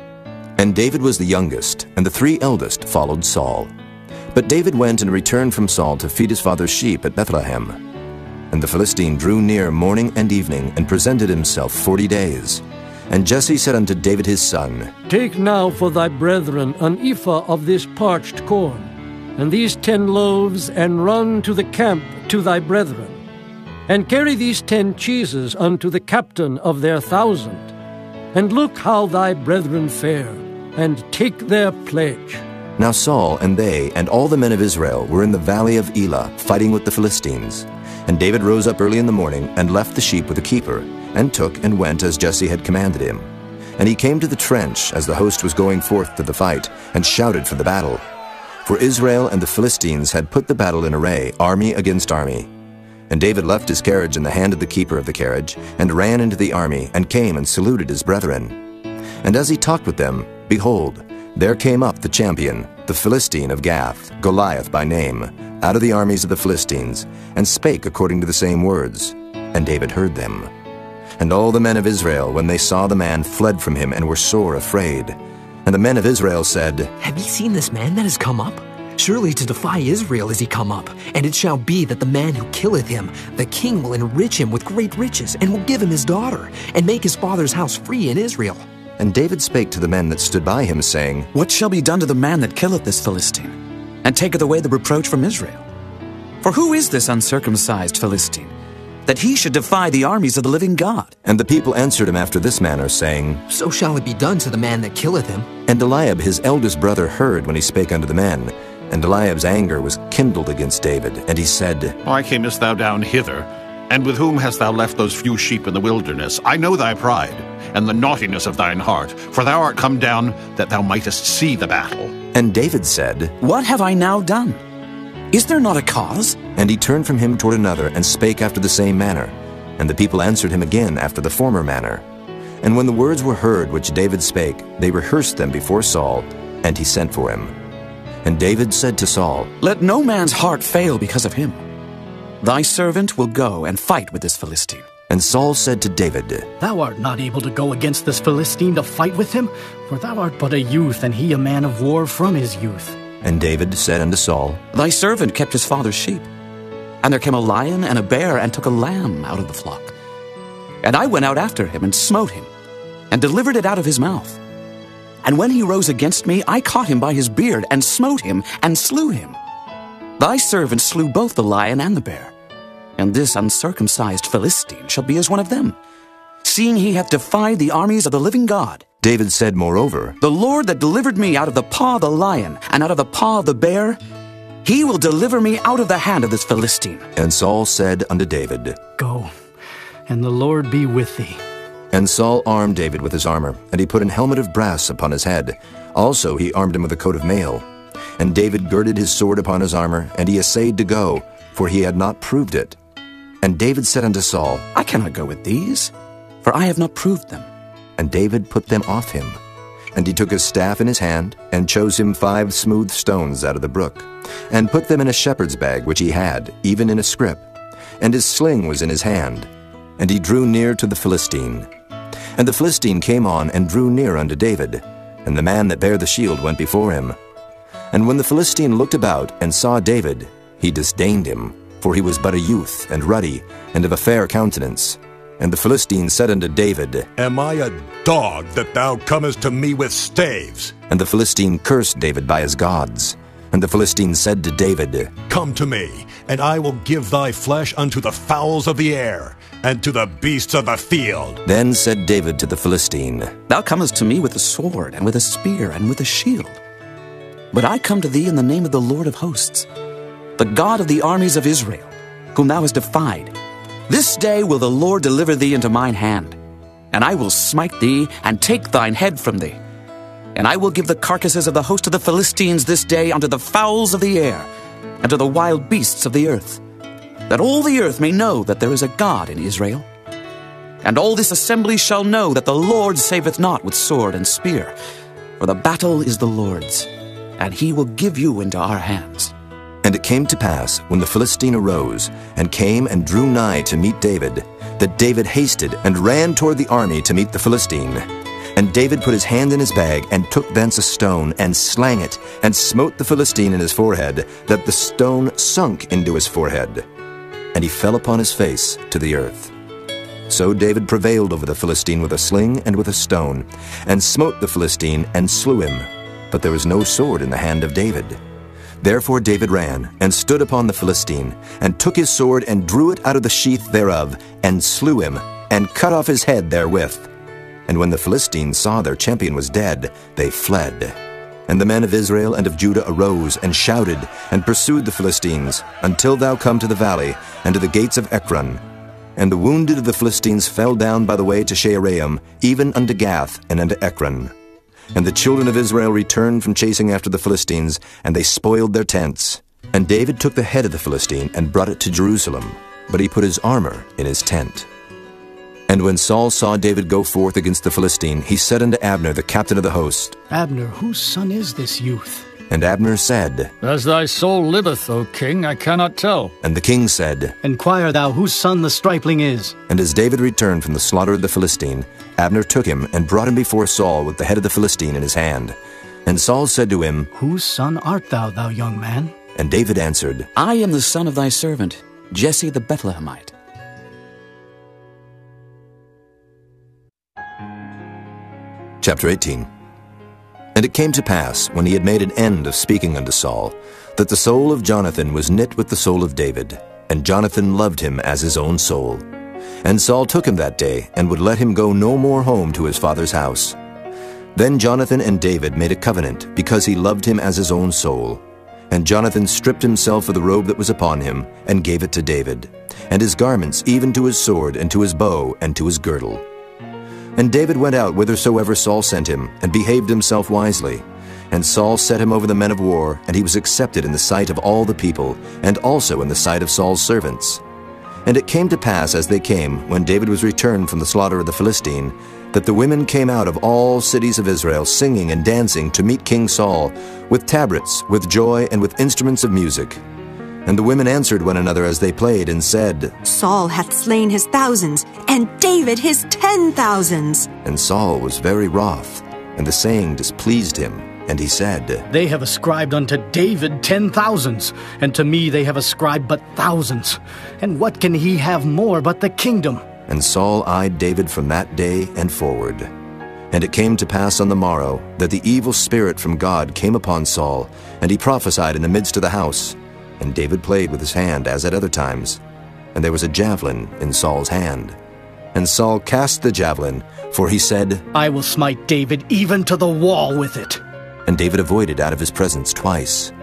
And David was the youngest, and the three eldest followed Saul. But David went and returned from Saul to feed his father's sheep at Bethlehem. And the Philistine drew near morning and evening, and presented himself forty days. And Jesse said unto David his son, Take now for thy brethren an ephah of this parched corn, and these ten loaves, and run to the camp to thy brethren. And carry these ten cheeses unto the captain of their thousand. And look how thy brethren fare, and take their pledge. Now Saul and they and all the men of Israel were in the valley of Elah, fighting with the Philistines. And David rose up early in the morning, and left the sheep with the keeper, and took and went as Jesse had commanded him. And he came to the trench as the host was going forth to the fight, and shouted for the battle. For Israel and the Philistines had put the battle in array, army against army. And David left his carriage in the hand of the keeper of the carriage, and ran into the army, and came and saluted his brethren. And as he talked with them, behold, there came up the champion, the Philistine of Gath, Goliath by name, out of the armies of the Philistines, and spake according to the same words. And David heard them. And all the men of Israel, when they saw the man, fled from him, and were sore afraid. And the men of Israel said, Have ye seen this man that is come up? Surely to defy Israel is he come up. And it shall be that the man who killeth him, the king will enrich him with great riches, and will give him his daughter, and make his father's house free in Israel. And David spake to the men that stood by him, saying, What shall be done to the man that killeth this Philistine, and taketh away the reproach from Israel? For who is this uncircumcised Philistine, that he should defy the armies of the living God? And the people answered him after this manner, saying, So shall it be done to the man that killeth him. And Eliab his eldest brother heard when he spake unto the men. And Eliab's anger was kindled against David, and he said, Why camest thou down hither? And with whom hast thou left those few sheep in the wilderness? I know thy pride, and the naughtiness of thine heart, for thou art come down that thou mightest see the battle. And David said, What have I now done? Is there not a cause? And he turned from him toward another, and spake after the same manner. And the people answered him again after the former manner. And when the words were heard which David spake, they rehearsed them before Saul, and he sent for him. And David said to Saul, Let no man's heart fail because of him. Thy servant will go and fight with this Philistine. And Saul said to David, Thou art not able to go against this Philistine to fight with him, for thou art but a youth, and he a man of war from his youth. And David said unto Saul, Thy servant kept his father's sheep. And there came a lion and a bear, and took a lamb out of the flock. And I went out after him, and smote him, and delivered it out of his mouth. And when he rose against me, I caught him by his beard, and smote him, and slew him. Thy servant slew both the lion and the bear. And this uncircumcised Philistine shall be as one of them, seeing he hath defied the armies of the living God. David said moreover, The Lord that delivered me out of the paw of the lion, and out of the paw of the bear, he will deliver me out of the hand of this Philistine. And Saul said unto David, Go, and the Lord be with thee. And Saul armed David with his armor, and he put an helmet of brass upon his head. Also he armed him with a coat of mail. And David girded his sword upon his armor, and he essayed to go, for he had not proved it. And David said unto Saul, I cannot go with these, for I have not proved them. And David put them off him. And he took his staff in his hand, and chose him five smooth stones out of the brook, and put them in a shepherd's bag which he had, even in a scrip. And his sling was in his hand. And he drew near to the Philistine. And the Philistine came on and drew near unto David, and the man that bare the shield went before him. And when the Philistine looked about and saw David, he disdained him, for he was but a youth, and ruddy, and of a fair countenance. And the Philistine said unto David, Am I a dog that thou comest to me with staves? And the Philistine cursed David by his gods. And the Philistine said to David, Come to me, and I will give thy flesh unto the fowls of the air, and to the beasts of the field. Then said David to the Philistine, Thou comest to me with a sword, and with a spear, and with a shield. But I come to thee in the name of the Lord of hosts, the God of the armies of Israel, whom thou hast defied. This day will the Lord deliver thee into mine hand, and I will smite thee, and take thine head from thee. And I will give the carcasses of the host of the Philistines this day unto the fowls of the air, and to the wild beasts of the earth, that all the earth may know that there is a God in Israel. And all this assembly shall know that the Lord saveth not with sword and spear, for the battle is the Lord's, and he will give you into our hands. And it came to pass, when the Philistine arose, and came and drew nigh to meet David, that David hasted and ran toward the army to meet the Philistine. And David put his hand in his bag, and took thence a stone, and slang it, and smote the Philistine in his forehead, that the stone sunk into his forehead. And he fell upon his face to the earth. So David prevailed over the Philistine with a sling and with a stone, and smote the Philistine, and slew him. But there was no sword in the hand of David. Therefore David ran, and stood upon the Philistine, and took his sword, and drew it out of the sheath thereof, and slew him, and cut off his head therewith. And when the Philistines saw their champion was dead, they fled. And the men of Israel and of Judah arose, and shouted, and pursued the Philistines, until thou come to the valley, and to the gates of Ekron. And the wounded of the Philistines fell down by the way to Shaaraim, even unto Gath, and unto Ekron. And the children of Israel returned from chasing after the Philistines, and they spoiled their tents. And David took the head of the Philistine, and brought it to Jerusalem, but he put his armor in his tent. And when Saul saw David go forth against the Philistine, he said unto Abner, the captain of the host, Abner, whose son is this youth? And Abner said, As thy soul liveth, O king, I cannot tell. And the king said, Inquire thou whose son the stripling is. And as David returned from the slaughter of the Philistine, Abner took him and brought him before Saul with the head of the Philistine in his hand. And Saul said to him, Whose son art thou, thou young man? And David answered, I am the son of thy servant, Jesse the Bethlehemite. Chapter eighteen. And it came to pass, when he had made an end of speaking unto Saul, that the soul of Jonathan was knit with the soul of David, and Jonathan loved him as his own soul. And Saul took him that day, and would let him go no more home to his father's house. Then Jonathan and David made a covenant, because he loved him as his own soul. And Jonathan stripped himself of the robe that was upon him, and gave it to David, and his garments, even to his sword, and to his bow, and to his girdle. And David went out whithersoever Saul sent him, and behaved himself wisely. And Saul set him over the men of war, and he was accepted in the sight of all the people, and also in the sight of Saul's servants. And it came to pass as they came, when David was returned from the slaughter of the Philistine, that the women came out of all cities of Israel, singing and dancing to meet King Saul, with tabrets, with joy, and with instruments of music. And the women answered one another as they played, and said, Saul hath slain his thousands, and David his ten thousands. And Saul was very wroth, and the saying displeased him. And he said, They have ascribed unto David ten thousands, and to me they have ascribed but thousands. And what can he have more but the kingdom? And Saul eyed David from that day and forward. And it came to pass on the morrow, that the evil spirit from God came upon Saul, and he prophesied in the midst of the house. And David played with his hand as at other times. And there was a javelin in Saul's hand. And Saul cast the javelin, for he said, I will smite David even to the wall with it. And David avoided out of his presence twice.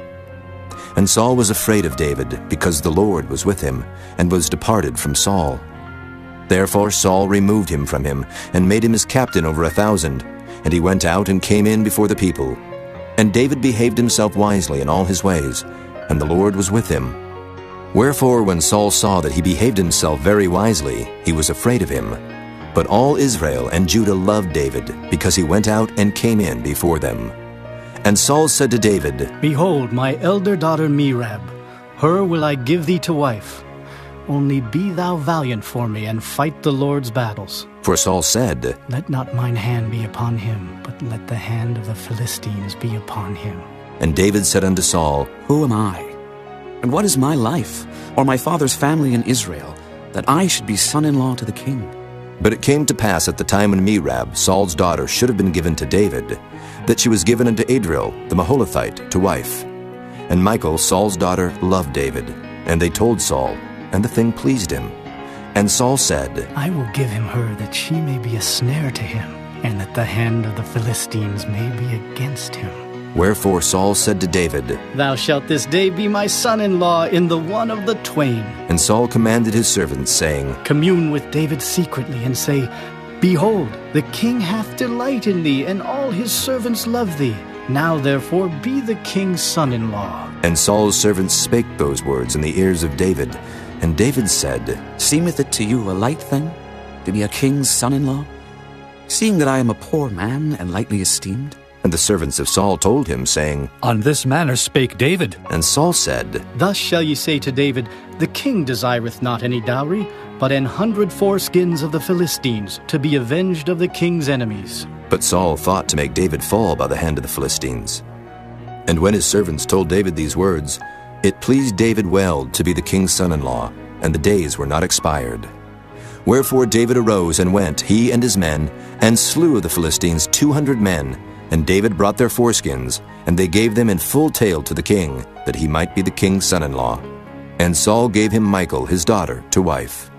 And Saul was afraid of David, because the Lord was with him, and was departed from Saul. Therefore Saul removed him from him, and made him his captain over a thousand. And he went out and came in before the people. And David behaved himself wisely in all his ways, and the Lord was with him. Wherefore when Saul saw that he behaved himself very wisely, he was afraid of him. But all Israel and Judah loved David, because he went out and came in before them. And Saul said to David, Behold, my elder daughter Merab, her will I give thee to wife. Only be thou valiant for me, and fight the Lord's battles. For Saul said, Let not mine hand be upon him, but let the hand of the Philistines be upon him. And David said unto Saul, Who am I? And what is my life, or my father's family in Israel, that I should be son-in-law to the king? But it came to pass at the time when Merab, Saul's daughter, should have been given to David, that she was given unto Adriel, the Maholathite, to wife. And Michal, Saul's daughter, loved David. And they told Saul, and the thing pleased him. And Saul said, I will give him her, that she may be a snare to him, and that the hand of the Philistines may be against him. Wherefore Saul said to David, Thou shalt this day be my son-in-law in the one of the twain. And Saul commanded his servants, saying, Commune with David secretly, and say, Behold, the king hath delight in thee, and all his servants love thee. Now therefore be the king's son-in-law. And Saul's servants spake those words in the ears of David. And David said, Seemeth it to you a light thing, to be a king's son-in-law, seeing that I am a poor man and lightly esteemed? And the servants of Saul told him, saying, On this manner spake David. And Saul said, Thus shall ye say to David, The king desireth not any dowry, but an hundred foreskins of the Philistines, to be avenged of the king's enemies. But Saul thought to make David fall by the hand of the Philistines. And when his servants told David these words, it pleased David well to be the king's son-in-law, and the days were not expired. Wherefore David arose and went, he and his men, and slew of the Philistines two hundred men. And David brought their foreskins, and they gave them in full tale to the king, that he might be the king's son-in-law. And Saul gave him Michal, his daughter, to wife.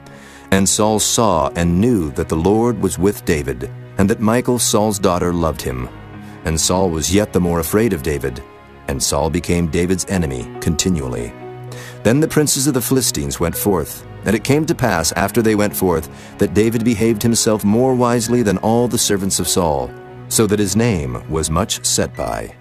And Saul saw and knew that the Lord was with David, and that Michal, Saul's daughter, loved him. And Saul was yet the more afraid of David, and Saul became David's enemy continually. Then the princes of the Philistines went forth, and it came to pass after they went forth, that David behaved himself more wisely than all the servants of Saul, so that his name was much set by.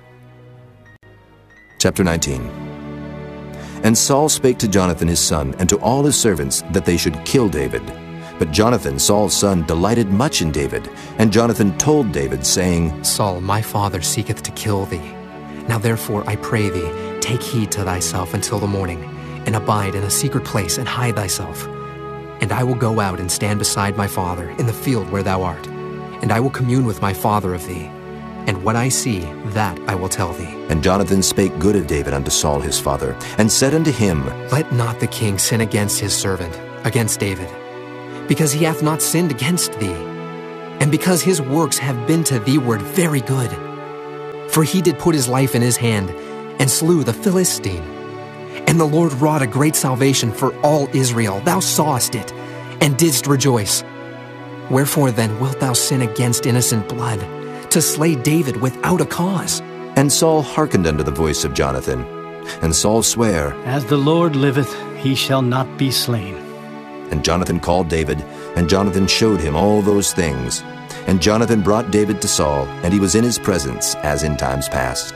Chapter nineteen. And Saul spake to Jonathan his son, and to all his servants, that they should kill David. But Jonathan, Saul's son, delighted much in David. And Jonathan told David, saying, Saul, my father, seeketh to kill thee. Now therefore, I pray thee, take heed to thyself until the morning, and abide in a secret place, and hide thyself. And I will go out and stand beside my father in the field where thou art, and I will commune with my father of thee. And what I see, that I will tell thee. And Jonathan spake good of David unto Saul his father, and said unto him, Let not the king sin against his servant, against David, because he hath not sinned against thee, and because his works have been to thee-ward very good. For he did put his life in his hand, and slew the Philistine. And the Lord wrought a great salvation for all Israel. Thou sawest it, and didst rejoice. Wherefore then wilt thou sin against innocent blood, to slay David without a cause? And Saul hearkened unto the voice of Jonathan. And Saul sware, As the Lord liveth, he shall not be slain. And Jonathan called David, and Jonathan showed him all those things. And Jonathan brought David to Saul, and he was in his presence, as in times past.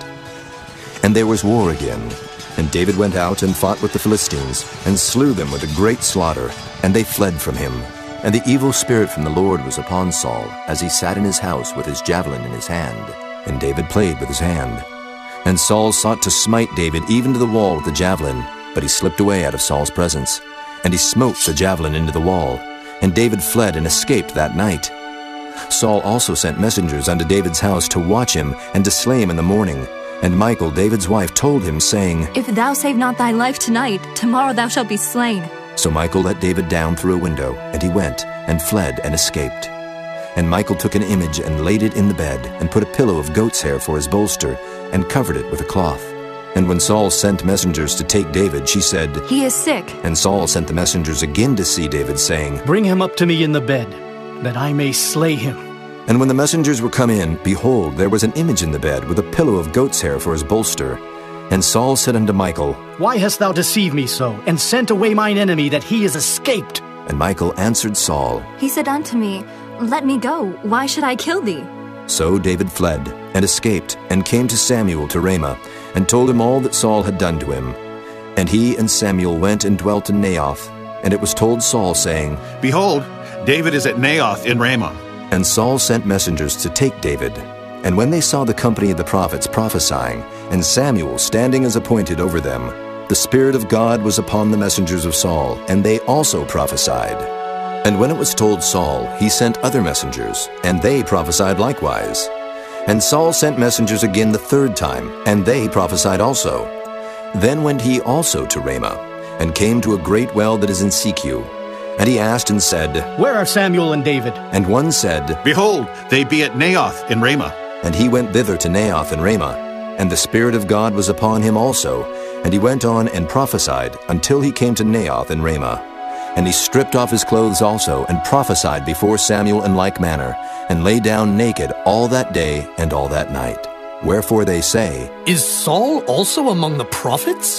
And there was war again. And David went out and fought with the Philistines, and slew them with a great slaughter, and they fled from him. And the evil spirit from the Lord was upon Saul, as he sat in his house with his javelin in his hand. And David played with his hand. And Saul sought to smite David even to the wall with the javelin, but he slipped away out of Saul's presence. And he smote the javelin into the wall. And David fled and escaped that night. Saul also sent messengers unto David's house to watch him, and to slay him in the morning. And Michal, David's wife, told him, saying, If thou save not thy life tonight, tomorrow thou shalt be slain. So Michal let David down through a window, and he went, and fled, and escaped. And Michal took an image, and laid it in the bed, and put a pillow of goat's hair for his bolster, and covered it with a cloth. And when Saul sent messengers to take David, she said, He is sick. And Saul sent the messengers again to see David, saying, Bring him up to me in the bed, that I may slay him. And when the messengers were come in, behold, there was an image in the bed, with a pillow of goat's hair for his bolster. And Saul said unto Michal, Why hast thou deceived me so, and sent away mine enemy, that he is escaped? And Michal answered Saul, He said unto me, Let me go, why should I kill thee? So David fled, and escaped, and came to Samuel to Ramah, and told him all that Saul had done to him. And he and Samuel went and dwelt in Naioth. And it was told Saul, saying, Behold, David is at Naioth in Ramah. And Saul sent messengers to take David. And when they saw the company of the prophets prophesying, and Samuel standing as appointed over them, the Spirit of God was upon the messengers of Saul, and they also prophesied. And when it was told Saul, he sent other messengers, and they prophesied likewise. And Saul sent messengers again the third time, and they prophesied also. Then went he also to Ramah, and came to a great well that is in Secu. And he asked and said, Where are Samuel and David? And one said, Behold, they be at Naioth in Ramah. And he went thither to Naioth in Ramah. And the Spirit of God was upon him also. And he went on and prophesied until he came to Naioth in Ramah. And he stripped off his clothes also, and prophesied before Samuel in like manner, and lay down naked all that day and all that night. Wherefore they say, Is Saul also among the prophets?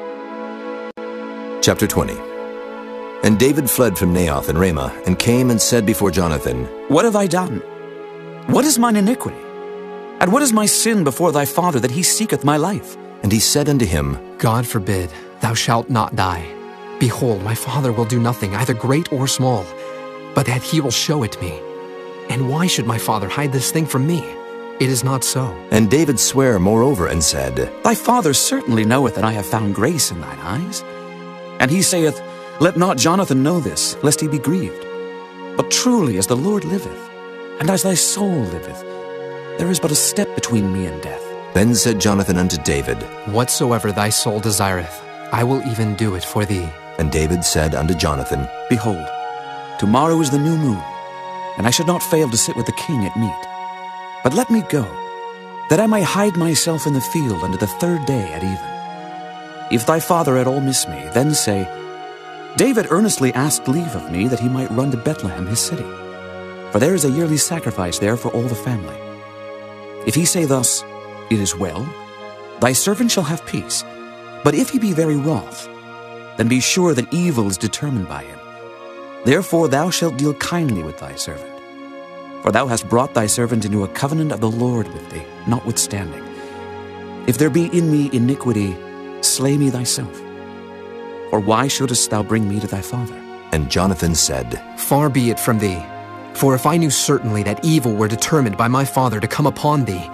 Chapter twenty. And David fled from Naioth in Ramah, and came and said before Jonathan, What have I done? What is mine iniquity? And what is my sin before thy father, that he seeketh my life? And he said unto him, God forbid, thou shalt not die. Behold, my father will do nothing, either great or small, but that he will show it me. And why should my father hide this thing from me? It is not so. And David sware moreover, and said, Thy father certainly knoweth that I have found grace in thine eyes. And he saith, Let not Jonathan know this, lest he be grieved. But truly as the Lord liveth, and as thy soul liveth, there is but a step between me and death. Then said Jonathan unto David, Whatsoever thy soul desireth, I will even do it for thee. And David said unto Jonathan, Behold, tomorrow is the new moon, and I should not fail to sit with the king at meat. But let me go, that I may hide myself in the field unto the third day at even. If thy father at all miss me, then say, David earnestly asked leave of me that he might run to Bethlehem his city, for there is a yearly sacrifice there for all the family. If he say thus, It is well, thy servant shall have peace. But if he be very wroth, then be sure that evil is determined by him. Therefore thou shalt deal kindly with thy servant. For thou hast brought thy servant into a covenant of the Lord with thee, notwithstanding. If there be in me iniquity, slay me thyself. For why shouldest thou bring me to thy father? And Jonathan said, Far be it from thee. For if I knew certainly that evil were determined by my father to come upon thee,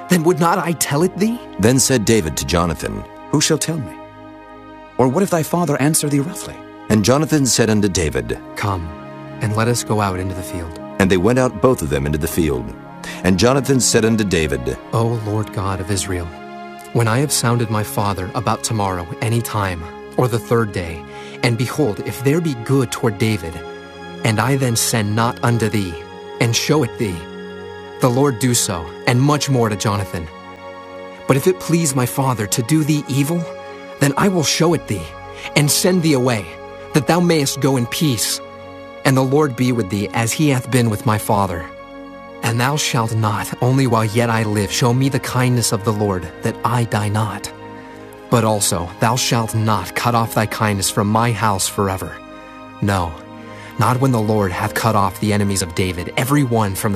then would not I tell it thee? Then said David to Jonathan, Who shall tell me? Or what if thy father answer thee roughly? And Jonathan said unto David, Come, and let us go out into the field. And they went out both of them into the field. And Jonathan said unto David, O Lord God of Israel, when I have sounded my father about tomorrow any time, or the third day, and behold, if there be good toward David, and I then send not unto thee, and show it thee, the Lord do so, and much more to Jonathan. But if it please my father to do thee evil, then I will show it thee, and send thee away, that thou mayest go in peace. And the Lord be with thee as he hath been with my father. And thou shalt not, only while yet I live, show me the kindness of the Lord, that I die not. But also thou shalt not cut off thy kindness from my house forever. No, not when the Lord hath cut off the enemies of David, every one from the